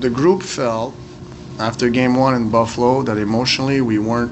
the group felt after game one in Buffalo that emotionally we weren't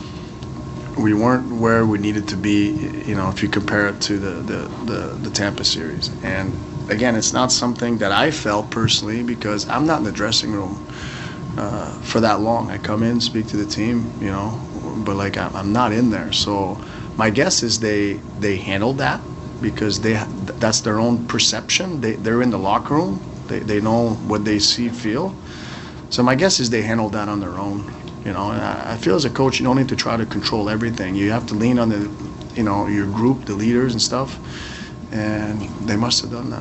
where we needed to be, if you compare it to the Tampa series. And again, it's not something that I felt personally because I'm not in the dressing room for that long. I come in, speak to the team, but like I'm not in there. So my guess is they handled that because that's their own perception. They're in the locker room. They know what they see, feel. So my guess is they handled that on their own. And I feel as a coach, you don't need to try to control everything. You have to lean on your group, the leaders and stuff. And they must have done that.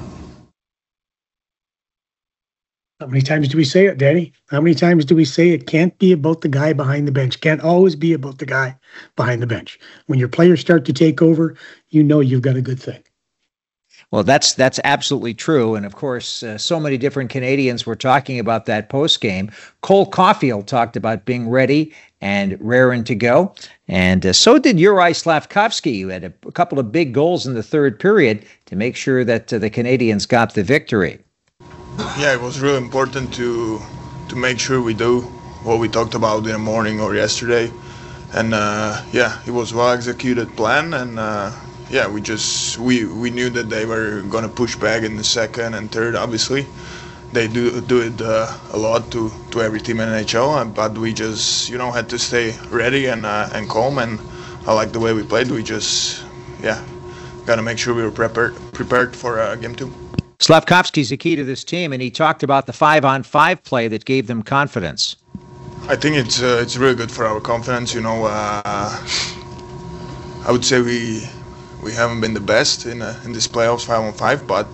How many times do we say it, Danny? How many times do we say it can't be about the guy behind the bench? Can't always be about the guy behind the bench. When your players start to take over, you've got a good thing. Well, that's absolutely true. And of course, so many different Canadians were talking about that post game. Cole Caulfield talked about being ready and raring to go. And so did Juraj Slafkovsky, who had a couple of big goals in the third period to make sure that the Canadians got the victory. Yeah, it was really important to make sure we do what we talked about in the morning or yesterday. And it was well executed plan. And we knew that they were going to push back in the second and third. Obviously, they do it a lot to every team in NHL. But we just had to stay ready and calm. And I like the way we played. We just got to make sure we were prepared for game two. Slafkovsky's the key to this team, and he talked about the 5-on-5 play that gave them confidence. I think it's really good for our confidence. I would say we haven't been the best in this playoffs 5-on-5, but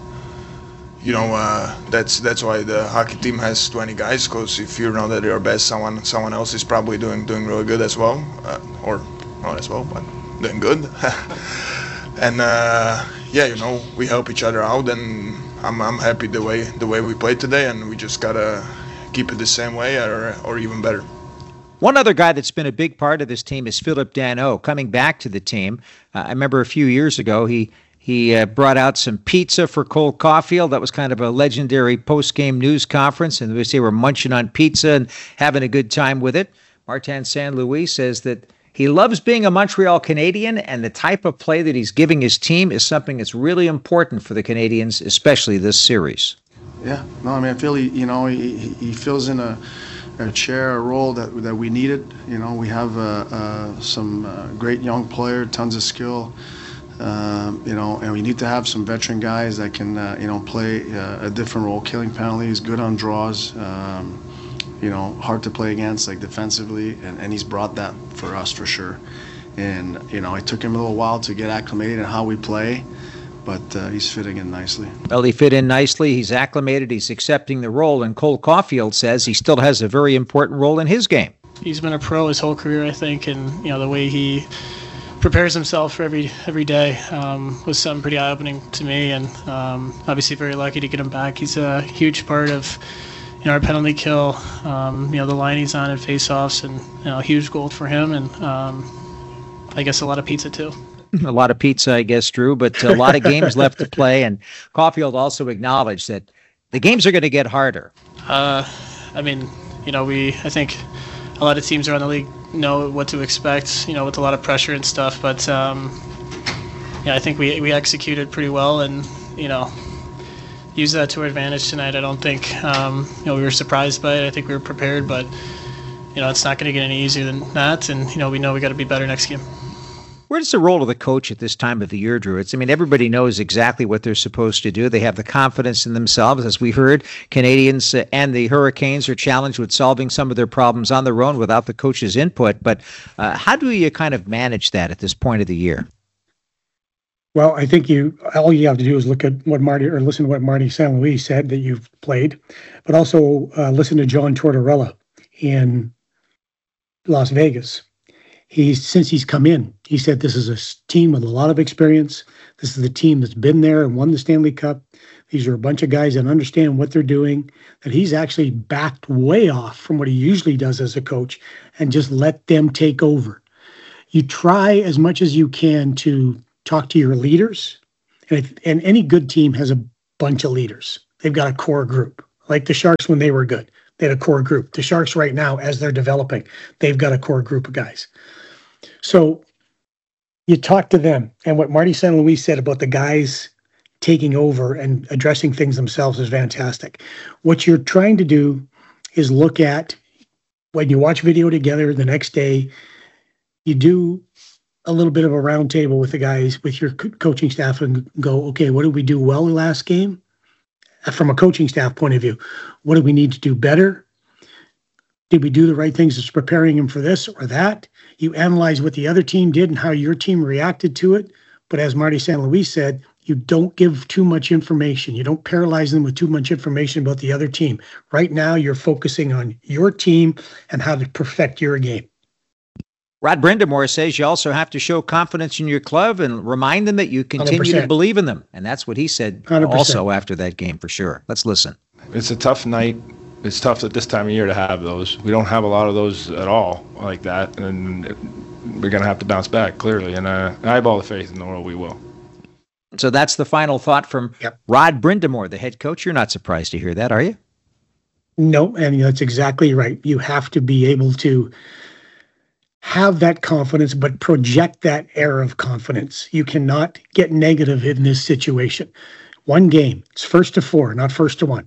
that's why the hockey team has 20 guys. Because if you know that you're best, someone else is probably doing really good as well, or not as well, but doing good. And we help each other out, and I'm happy the way we played today, and we just gotta keep it the same way or even better. One other guy that's been a big part of this team is Philip Danault, coming back to the team. I remember a few years ago he brought out some pizza for Cole Caulfield. That was kind of a legendary post-game news conference, and they were munching on pizza and having a good time with it. Martin St. Louis says that he loves being a Montreal Canadian, and the type of play that he's giving his team is something that's really important for the Canadians, especially this series. Yeah, no, I feel he fills in a chair, a role that we needed. We have some great young player, tons of skill, and we need to have some veteran guys that can, play a different role, killing penalties, good on draws. Hard to play against, like defensively, and he's brought that for us for sure. And it took him a little while to get acclimated in how we play, but he's fitting in nicely. Well, he fit in nicely. He's acclimated. He's accepting the role, and Cole Caulfield says he still has a very important role in his game. He's been a pro his whole career, I think, and the way he prepares himself for every day was something pretty eye-opening to me, and obviously very lucky to get him back. He's a huge part of our penalty kill, the line he's on at face-offs, and huge goal for him, and I guess a lot of pizza too. A lot of pizza, I guess, Drew, but a lot of games left to play, and Caulfield also acknowledged that the games are going to get harder. I think a lot of teams around the league know what to expect, with a lot of pressure and stuff, but I think we executed pretty well, and, use that to our advantage tonight. I don't think we were surprised by it. I think we were prepared, but it's not going to get any easier than that, and we know we got to be better next game. Where's the role of the coach at this time of the year, Drew? Everybody knows exactly what they're supposed to do. They have the confidence in themselves. As we heard, Canadians and the Hurricanes are challenged with solving some of their problems on their own without the coach's input. But how do you kind of manage that at this point of the year? Well, I think all you have to do is listen to what Marty St. Louis said that you've played, but also listen to John Tortorella in Las Vegas. Since he's come in, he said this is a team with a lot of experience. This is the team that's been there and won the Stanley Cup. These are a bunch of guys that understand what they're doing, that he's actually backed way off from what he usually does as a coach and just let them take over. You try as much as you can to talk to your leaders, and any good team has a bunch of leaders. They've got a core group, like the Sharks when they were good. They had a core group. The Sharks right now, as they're developing, they've got a core group of guys. So you talk to them, and what Marty St. Louis said about the guys taking over and addressing things themselves is fantastic. What you're trying to do is look at, when you watch video together the next day, you do a little bit of a round table with the guys, with your coaching staff, and go, okay, what did we do well last game? From a coaching staff point of view, what do we need to do better? Did we do the right things as preparing them for this or that? You analyze what the other team did and how your team reacted to it. But as Marty St. Louis said, you don't give too much information. You don't paralyze them with too much information about the other team. Right now, you're focusing on your team and how to perfect your game. Rod Brind'Amour says you also have to show confidence in your club and remind them that you continue 100%. to believe in them. And that's what he said 100%. also after that game, for sure. Let's listen. It's a tough night. It's tough at this time of year to have those. We don't have a lot of those at all like that, and we're going to have to bounce back, clearly. And I have all the faith in the world we will. So that's the final thought from Yep. Rod Brind'Amour, the head coach. You're not surprised to hear that, are you? No, and that's exactly right. You have to be able to have that confidence, but project that air of confidence. You cannot get negative in this situation. One game, it's 1-4, not 1-1.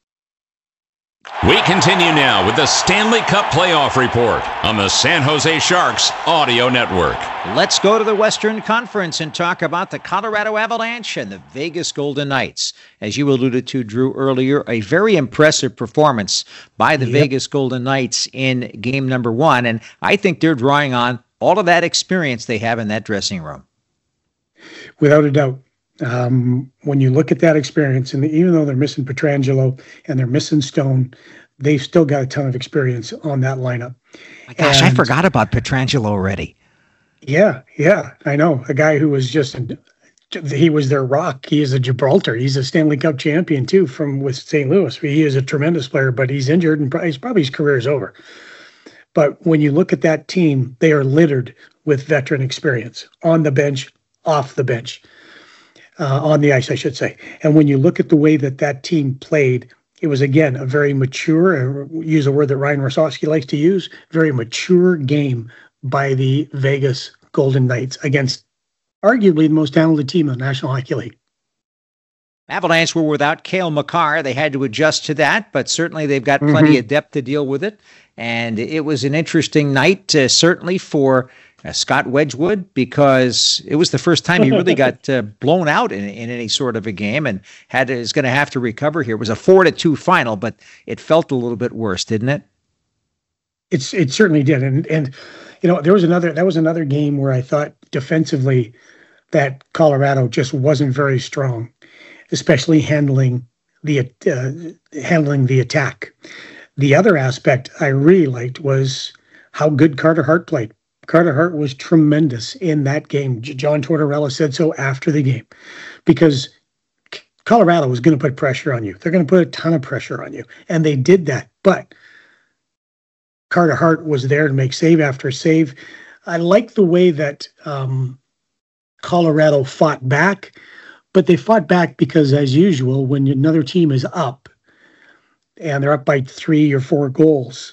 We continue now with the Stanley Cup Playoff Report on the San Jose Sharks Audio Network. Let's go to the Western Conference and talk about the Colorado Avalanche and the Vegas Golden Knights. As you alluded to, Drew, earlier, a very impressive performance by the Vegas Golden Knights in game number 1. And I think they're drawing on all of that experience they have in that dressing room. Without a doubt. When you look at that experience, and even though they're missing Pietrangelo and they're missing Stone, they've still got a ton of experience on that lineup. My gosh, I forgot about Pietrangelo already. Yeah, I know. A guy who was he was their rock. He is a Gibraltar. He's a Stanley Cup champion too with St. Louis. He is a tremendous player, but he's injured and probably his career is over. But when you look at that team, they are littered with veteran experience on the bench, off the bench. On the ice, I should say. And when you look at the way that team played, it was, again, a very mature, use a word that Ryan Rosowski likes to use, very mature game by the Vegas Golden Knights against arguably the most talented team in the National Hockey League. Avalanche were without Cale Makar. They had to adjust to that, but certainly they've got plenty of depth to deal with it. And it was an interesting night, certainly for Scott Wedgwood, because it was the first time he really got blown out in any sort of a game and is going to have to recover here. It was a 4-2 final, but it felt a little bit worse, didn't it? It certainly did. And that was another game where I thought defensively that Colorado just wasn't very strong, especially handling the attack. The other aspect I really liked was how good Carter Hart played. Carter Hart was tremendous in that game. John Tortorella said so after the game, because Colorado was going to put pressure on you. They're going to put a ton of pressure on you, and they did that. But Carter Hart was there to make save after save. I like the way that Colorado fought back, but they fought back because, as usual, when another team is up and they're up by 3 or 4 goals,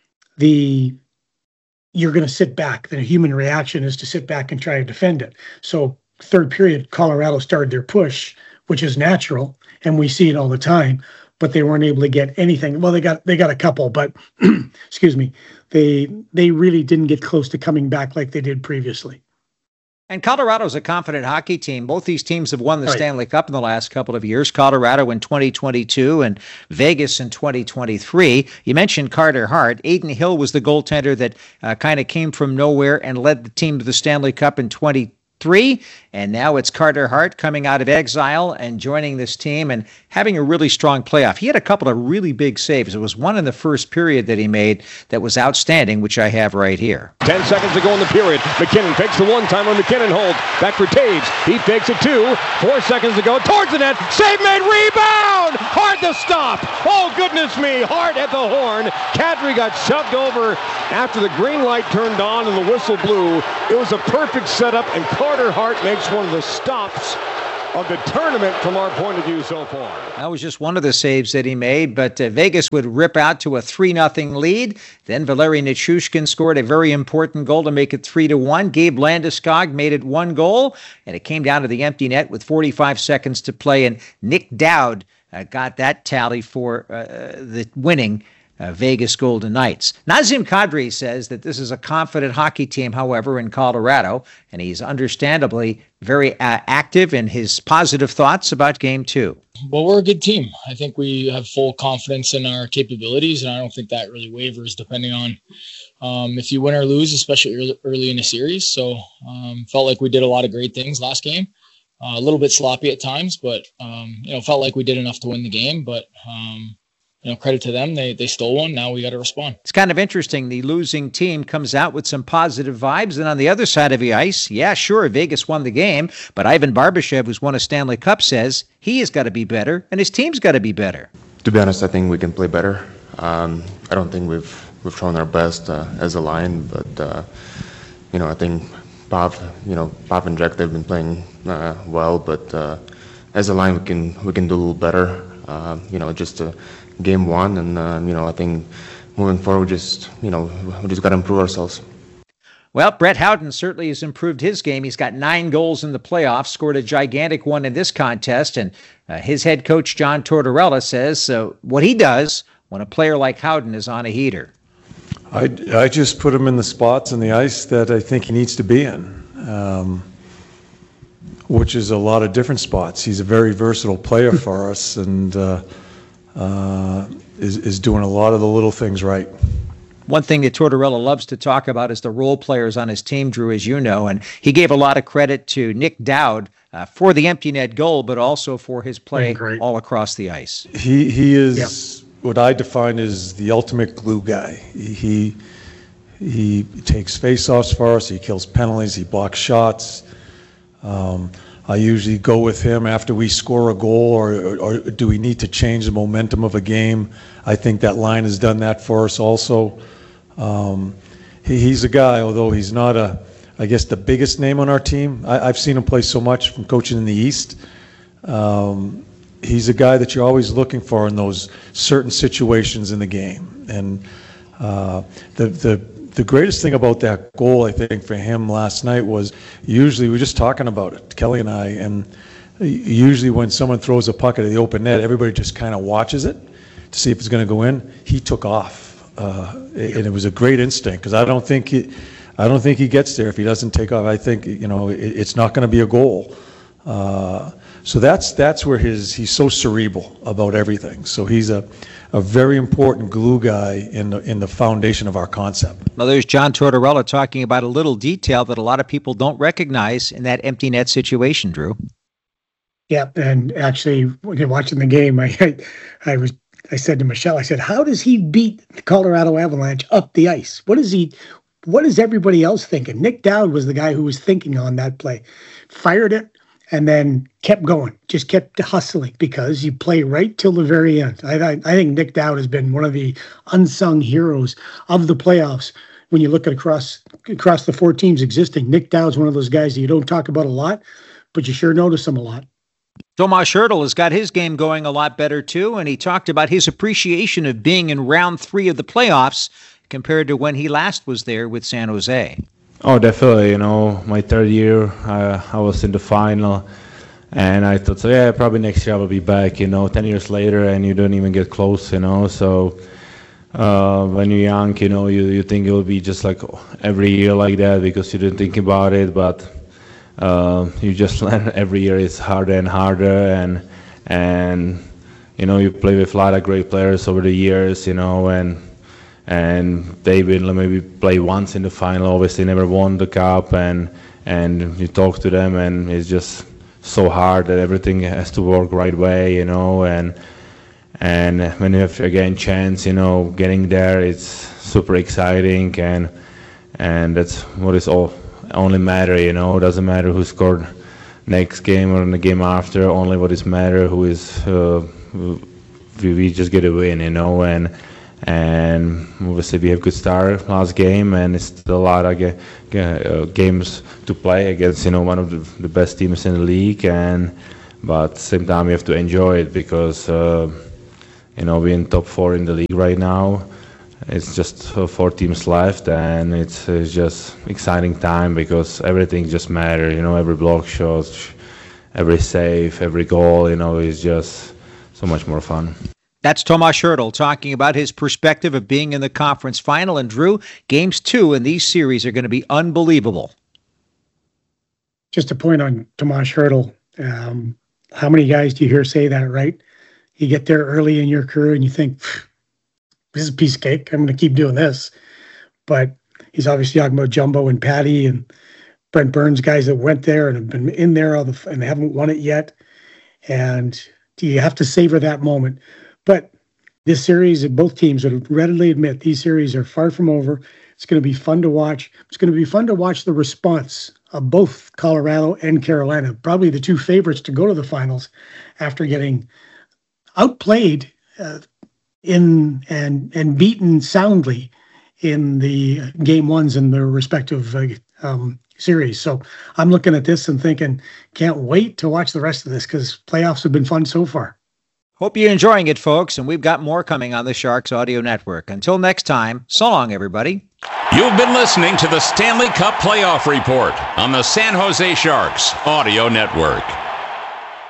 you're going to sit back. The human reaction is to sit back and try to defend it. So third period, Colorado started their push, which is natural, and we see it all the time, but they weren't able to get anything. Well, they got a couple, but excuse me, they really didn't get close to coming back like they did previously. And Colorado's a confident hockey team. Both these teams have won the Stanley Cup in the last couple of years. Colorado in 2022 and Vegas in 2023. You mentioned Carter Hart. Aiden Hill was the goaltender that kind of came from nowhere and led the team to the Stanley Cup in 2023. And now it's Carter Hart coming out of exile and joining this team and having a really strong playoff. He had a couple of really big saves. It was one in the first period that he made that was outstanding, which I have right here. 10 seconds to go in the period. McKinnon fakes the one-timer. McKinnon holds. Back for Taves. He fakes it 2. 4 seconds to go. Towards the net. Save made. Rebound! Hard to stop. Oh, goodness me. Hart at the horn. Kadri got shoved over after the green light turned on and the whistle blew. It was a perfect setup, and Carter Hart makes one of the stops of the tournament from our point of view so far. That was just one of the saves that he made, but Vegas would rip out to a 3-0 lead. Then Valeri Nichushkin scored a very important goal to make it 3-1. Gabe Landeskog made it 1 goal, and it came down to the empty net with 45 seconds to play, and Nick Dowd got that tally for the winning Vegas Golden Knights. Nazem Kadri says that this is a confident hockey team, however, in Colorado, and he's understandably very active in his positive thoughts about Game 2. Well, we're a good team. I think we have full confidence in our capabilities, and I don't think that really wavers depending on if you win or lose, especially early in a series. So felt like we did a lot of great things last game. A little bit sloppy at times, but felt like we did enough to win the game. But credit to them. They stole one. Now we got to respond. It's kind of interesting. The losing team comes out with some positive vibes. And on the other side of the ice, yeah, sure, Vegas won the game. But Ivan Barbashev, who's won a Stanley Cup, says he has got to be better and his team's got to be better. To be honest, I think we can play better. I don't think we've shown our best as a line. But, I think Pav and Jack, they've been playing well. But as a line, we can do a little better. Just game one, and I think moving forward, we just got to improve ourselves. Well, Brett Howden certainly has improved his game. He's got 9 goals in the playoffs, scored a gigantic one in this contest, and his head coach John Tortorella says what he does when a player like Howden is on a heater. I just put him in the spots in the ice that I think he needs to be in, which is a lot of different spots. He's a very versatile player for us, and is doing a lot of the little things right. One thing that Tortorella loves to talk about is the role players on his team, Drew, as you know, and he gave a lot of credit to Nick Dowd for the empty net goal, but also for his play all across the ice. He is what I define as the ultimate glue guy. He takes face-offs for us. He kills penalties. He blocks shots. I usually go with him after we score a goal, or do we need to change the momentum of a game? I think that line has done that for us also. He's a guy, although he's not I guess the biggest name on our team. I've seen him play so much from coaching in the East. He's a guy that you're always looking for in those certain situations in the game. And the greatest thing about that goal, I think, for him last night was usually we were just talking about it, Kelly and I, and usually when someone throws a puck at the open net, everybody just kind of watches it to see if it's going to go in. He took off, and it was a great instinct because I don't think he gets there if he doesn't take off. I think it's not going to be a goal. So that's where he's so cerebral about everything. So he's a very important glue guy in the foundation of our concept. Well, there's John Tortorella talking about a little detail that a lot of people don't recognize in that empty net situation, Drew. Yeah, and actually, when you're watching the game, I said to Michelle, I said, how does he beat the Colorado Avalanche up the ice? What is everybody else thinking? Nick Dowd was the guy who was thinking on that play. Fired it and then kept going, just kept hustling because you play right till the very end. I think Nick Dowd has been one of the unsung heroes of the playoffs. When you look at across the 4 teams existing, Nick Dowd's one of those guys that you don't talk about a lot, but you sure notice him a lot. Tomas Hertl has got his game going a lot better, too, and he talked about his appreciation of being in round 3 of the playoffs compared to when he last was there with San Jose. Oh, definitely. My 3rd year, I was in the final, and I thought, probably next year I will be back, 10 years later, and you don't even get close, So when you're young, you think it will be just like every year like that because you didn't think about it, but you just learn every year it's harder and harder, and you play with a lot of great players over the years, and they've been maybe play once in the final, obviously never won the cup, and you talk to them, and it's just so hard that everything has to work right way, and when you have again chance, getting there, it's super exciting, and that's what is only matter, it doesn't matter who scored next game or in the game after, only what is matter who is we just get a win, and obviously we have a good start last game, and it's still a lot of games to play against one of the best teams in the league, and but at the same time you have to enjoy it because we're in top 4 in the league right now. It's just 4 teams left, and it's just exciting time because everything just matters. Every block shot, every save, every goal, is just so much more fun. That's Tomas Hertl talking about his perspective of being in the conference final. And Drew, games 2 in these series are going to be unbelievable. Just a point on Tomas Hertl. How many guys do you hear say that, right? You get there early in your career and you think, this is a piece of cake. I'm going to keep doing this. But he's obviously talking about Jumbo and Patty and Brent Burns, guys that went there and have been in there and haven't won it yet. And you have to savor that moment. But this series, both teams would readily admit these series are far from over. It's going to be fun to watch. It's going to be fun to watch the response of both Colorado and Carolina, probably the 2 favorites to go to the finals after getting outplayed and beaten soundly in the game 1s in their respective series. So I'm looking at this and thinking, can't wait to watch the rest of this because playoffs have been fun so far. Hope you're enjoying it, folks, and we've got more coming on the Sharks Audio Network. Until next time, so long, everybody. You've been listening to the Stanley Cup Playoff Report on the San Jose Sharks Audio Network.